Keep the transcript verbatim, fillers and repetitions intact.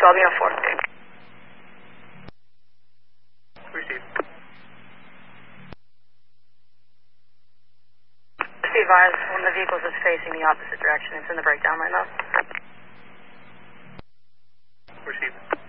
Albany on four. Receive. Be advised, one of the vehicles is facing the opposite direction. It's in the breakdown right now. Receive.